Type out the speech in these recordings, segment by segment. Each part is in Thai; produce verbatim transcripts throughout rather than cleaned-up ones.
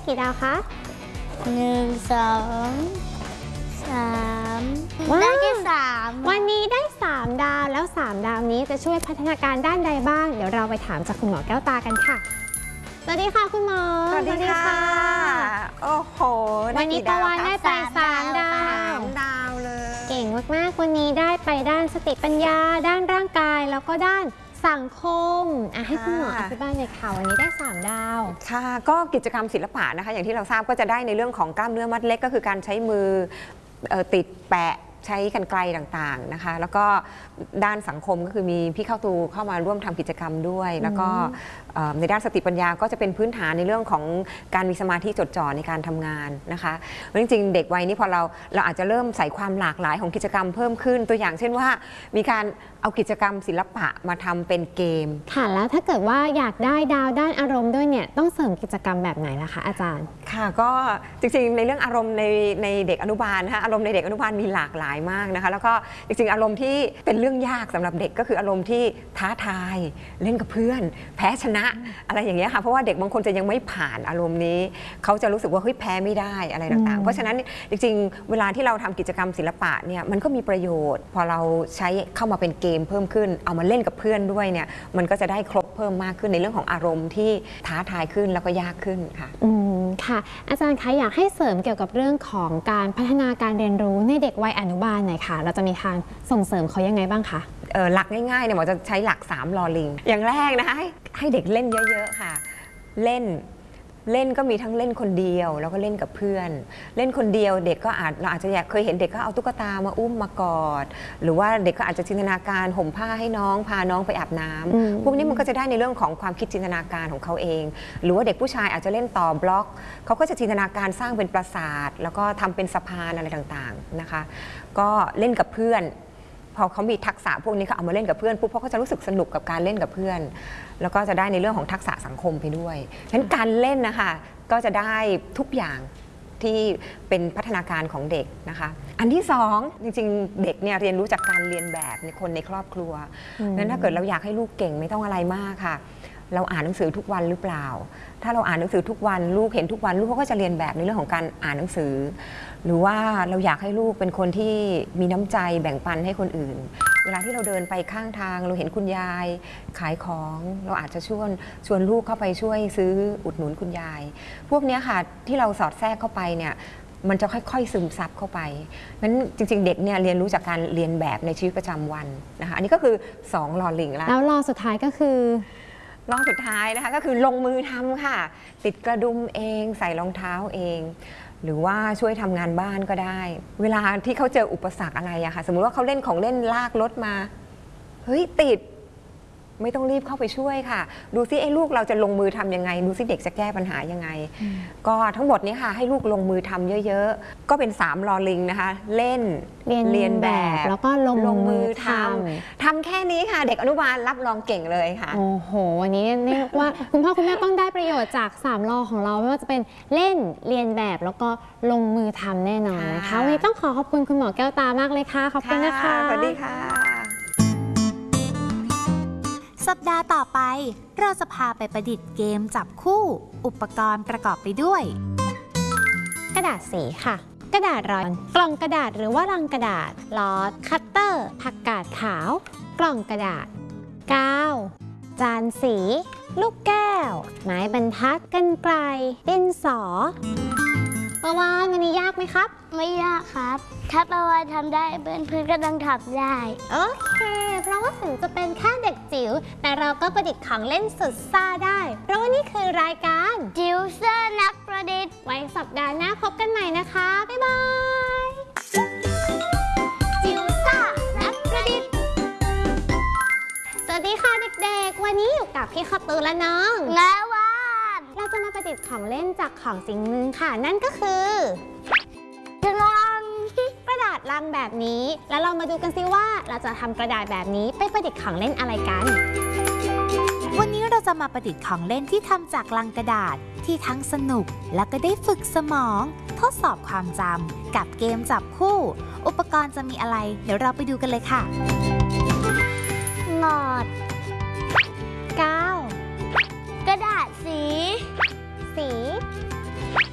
กี่ดาวคะหนึ่งสองสามได้แค่สามวันนี้ได้สามดาวแล้วสามดาวนี้จะช่วยพัฒนาการด้านใดบ้างเดี๋ยวเราไปถามจากคุณหมอแก้วตากันค่ะสวัสดีค่ะคุณหมอสวัสดีค่ะโอ้โหวันนี้ประวานได้ไปสามดาวสามดาวเลยเก่งมากๆวันนี้ได้ไปด้านสติปัญญาด้านร่างกายแล้วก็ด้านสังคมอ่ะให้คุณหมออธิบายหน่อยค่ะวันนี้ได้สามดาวค่ะก็กิจกรรมศิลปะนะคะอย่างที่เราทราบก็จะได้ในเรื่องของกล้ามเนื้อมัดเล็กก็คือการใช้มือติดแปะใช้กรรไกรต่างๆนะคะแล้วก็ด้านสังคมก็คือมีพี่เข้าตูเข้ามาร่วมทำกิจกรรมด้วยแล้วก็ในด้านสติปัญญาก็จะเป็นพื้นฐานในเรื่องของการมีสมาธิจดจ่อในการทำงานนะคะเพราะจริงๆเด็กวัยนี้พอเราเราอาจจะเริ่มใส่ความหลากหลายของกิจกรรมเพิ่มขึ้นตัวอย่างเช่นว่ามีการเอากิจกรรมศิลปะมาทำเป็นเกมค่ะแล้วถ้าเกิดว่าอยากได้ดาวด้านอารมณ์ด้วยเนี่ยต้องเสริมกิจกรรมแบบไหนล่ะคะอาจารย์ค่ะก็จริงๆในเรื่องอารมณ์ในในเด็กอนุบาลนะคะอารมณ์ในเด็กอนุบาลมีหลากหลายมากนะคะแล้วก็จริงๆอารมณ์ที่เป็นเรื่องยากสำหรับเด็กก็คืออารมณ์ที่ท้าทายเล่นกับเพื่อนแพ้ชนะอะไรอย่างเงี้ยค่ะเพราะว่าเด็กบางคนจะยังไม่ผ่านอารมณ์นี้เขาจะรู้สึกว่าเฮ้ยแพ้ไม่ได้อะไรต่างๆเพราะฉะนั้นจริงๆเวลาที่เราทำกิจกรรมศิลปะเนี่ยมันก็มีประโยชน์พอเราใช้เข้ามาเป็นเกมเพิ่มขึ้นเอามาเล่นกับเพื่อนด้วยเนี่ยมันก็จะได้ครบเพิ่มมากขึ้นในเรื่องของอารมณ์ที่ท้าทายขึ้นแล้วก็ยากขึ้นค่ะอืมค่ะอาจารย์คะอยากให้เสริมเกี่ยวกับเรื่องของการพัฒนาการเรียนรู้ในเด็กวัยอนุบาลหน่อยค่ะเราจะมีทางส่งเสริมเขายังไงบ้างคะหลักง่ายๆเนี่ยหมอจะใช้หลักสามลอลิงอย่างแรกนะคะให้ให้เด็กเล่นเยอะๆค่ะเล่นเล่นก็มีทั้งเล่นคนเดียวแล้วก็เล่นกับเพื่อนเล่นคนเดียวเด็กก็อาจเราอาจจะอยากเคยเห็นเด็กก็เอาตุ๊กตามาอุ้มมากอดหรือว่าเด็กก็อาจจะจินตนาการห่มผ้าให้น้องพาน้องไปอาบน้ำพวกนี้มันก็จะได้ในเรื่องของความคิดจินตนาการของเขาเองหรือว่าเด็กผู้ชายอาจจะเล่นต่อบล็อกเขาก็จะจินตนาการสร้างเป็นปราสาทแล้วก็ทำเป็นสะพานอะไรต่างๆนะคะก็เล่นกับเพื่อนพอเขามีทักษะพวกนี้เขาเอามาเล่นกับเพื่อนปุ๊บเขาก็จะรู้สึกสนุกกับการเล่นกับเพื่อนแล้วก็จะได้ในเรื่องของทักษะสังคมไปด้วยฉะนั้นการเล่นนะคะก็จะได้ทุกอย่างที่เป็นพัฒนาการของเด็กนะคะอันที่สองจริงๆเด็กเนี่ยเรียนรู้จากการเรียนแบบในคนในครอบครัวงั้นถ้าเกิดเราอยากให้ลูกเก่งไม่ต้องอะไรมากค่ะเราอ่านหนังสือทุกวันหรือเปล่าถ้าเราอ่านหนังสือทุกวันลูกเห็นทุกวันลูกเขาก็จะเรียนแบบในเรื่องของการอ่านหนังสือหรือว่าเราอยากให้ลูกเป็นคนที่มีน้ำใจแบ่งปันให้คนอื่นเวลาที่เราเดินไปข้างทางเราเห็นคุณยายขายของเราอาจจะชวนชวนลูกเข้าไปช่วยซื้ออุดหนุนคุณยายพวกนี้ค่ะที่เราสอดแทรกเข้าไปเนี่ยมันจะค่อยๆซึมซับเข้าไปงั้นจริงๆเด็กเนี่ยเรียนรู้จากการเรียนแบบในชีวิตประจำวันนะคะอันนี้ก็คือสองลอลิงแล้วแล้วลอสุดท้ายก็คือลอสุดท้ายนะคะก็คือลงมือทำค่ะติดกระดุมเองใส่รองเท้าเองหรือว่าช่วยทำงานบ้านก็ได้เวลาที่เขาเจออุปสรรคอะไรอะค่ะสมมุติว่าเขาเล่นของเล่นลากรถมาเฮ้ยติดไม่ต้องรีบเข้าไปช่วยค่ะดูซิไอ้ลูกเราจะลงมือทำยังไงดูซิเด็กจะแก้ปัญหายังไงก็ทั้งหมดนี้ค่ะให้ลูกลงมือทำเยอะๆก็เป็นสามลอลิงนะคะเล่นเรียนแบบแล้วก็ลงลงมือทำทำแค่นี้ค่ะเด็กอนุบาลรับรองเก่งเลยค่ะโอ้โหวันนี้เรียกว่าคุณพ่อคุณแม่ต้องได้ประโยชน์จากสามลอของเราไม่ว่าจะเป็นเล่นเรียนแบบแล้วก็ลงมือทำแน่นอนนะคะวันนี้ต้องขอขอบคุณคุณหมอแก้วตามากเลยค่ะขอบคุณนะคะสวัสดีค่ะสัปดาห์ต่อไปเราจะพาไปประดิษฐ์เกมจับคู่อุปกรณ์ประกอบไปด้วยกระดาษสีค่ะกระดาษร้อนกล่องกระดาษหรือว่าลังกระดาษลอดคัตเตอร์ผักกาดขาวกล่องกระดาษกาวจานสีลูกแก้วไม้บรรทัดกรรไกรดินสอประวานวันนี้ยากไหมครับไม่ยากครับถ้าประวานทำได้เพื่อนๆก็ต้องทำได้โอเคเพราะว่าถึงจะเป็นแค่เด็กจิ๋วแต่เราก็ประดิษฐ์ของเล่นสุดซ่าได้เพราะว่านี่คือรายการจิ๋วซ่านักประดิษฐ์ไว้สัปดาห์หน้าพบกันใหม่นะคะบ๊ายบายจิ๋วซ่านักประดิษฐ์สวัสดีค่ะเด็กๆวันนี้อยู่กับพี่ข้าวตูและน้องงาวานเราจะมาประดิษฐ์ของเล่นจากของสิ่งหนึ่งค่ะนั่นก็คือกระลังกระดาษลังแบบนี้แล้วเรามาดูกันซิว่าเราจะทำกระดาษแบบนี้ไปประดิษฐ์ของเล่นอะไรกันวันนี้เราจะมาประดิษฐ์ของเล่นที่ทำจากลังกระดาษที่ทั้งสนุกและก็ได้ฝึกสมองทดสอบความจำกับเกมจับคู่อุปกรณ์จะมีอะไรเดี๋ยวเราไปดูกันเลยค่ะงอดกาวกระดาษสีสี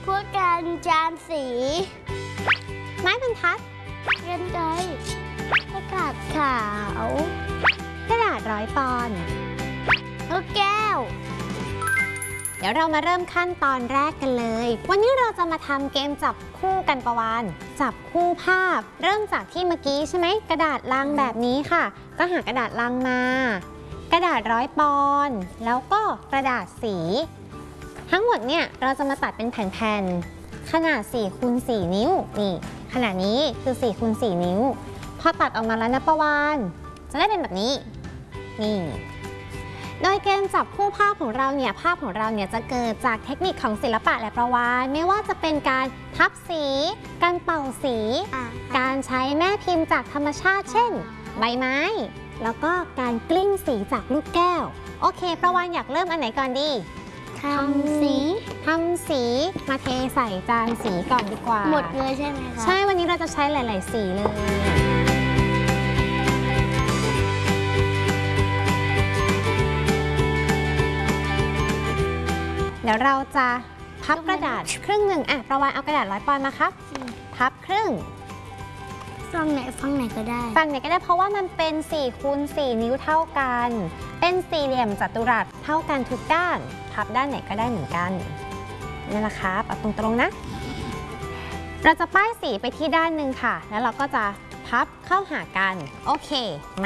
สีไม้บรรทัดเงินไกกระดาษขาวกระดาษร้อยปอนด์ลูกแก้วเดี๋ยวเรามาเริ่มขั้นตอนแรกกันเลย วันนี้เราจะมาทำเกมจับคู่กันประวานจับคู่ภาพ เริ่มจากที่เมื่อกี้ใช่ไหมกระดาษลังแบบนี้ค่ะ ก็หากระดาษลังมา กระดาษร้อยปอนด์แล้วก็กระดาษสี ทั้งหมดเนี่ยเราจะมาตัดเป็นแผ่นๆขนาดสี่คูณสี่นิ้วนี่ขนาดนี้คือสี่คูณสี่นิ้ว พอตัดออกมาแล้วนะประวานจะได้เป็นแบบนี้นี่โดยเกมจับคู่ภาพของเราเนี่ยภาพของเราเนี่ยจะเกิดจากเทคนิคของศิลปะและประวานไม่ว่าจะเป็นการทับสี การเป่าสีอ่ะการใช้แม่พิมพ์จากธรรมชาติเช่น ใบไม้ แล้วก็การกลิ้งสีจากลูกแก้วโอเคประวานอยากเริ่มอันไหนก่อนดีทำสีทำสีมาเทใส่จานสีก่อนดีกว่าหมดเลยใช่ไหมคะใช่วันนี้เราจะใช้หลาย ๆ สีเลยเดี๋ยวเราจะพับกระดาษครึ่งหนึ่งอ่ะประวานเอากระดาษร้อยปอนด์มาครับ พับครึ่งฟังไหนฟังไหนก็ได้ฝั่งไหนก็ได้เพราะว่ามันเป็นสี่คูณสี่นิ้วเท่ากัน เป็นสี่เหลี่ยมจัตุรัสเท่ากันทุกด้าน พับด้านไหนก็ได้เหมือนกันนี่แหละครับเอาตรงๆนะ เราจะป้ายสีไปที่ด้านหนึ่งค่ะ แล้วเราก็จะพับเข้าหากันโอเคมา